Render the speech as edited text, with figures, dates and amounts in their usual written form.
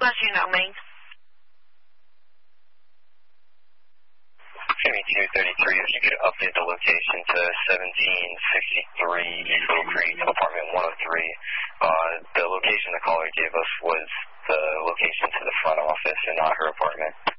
Southwest Unit Main. Jimmy 233, if you could update the location to 1763 Eagle Creek, apartment 103. The location the caller gave us was the location to the front office and not her apartment.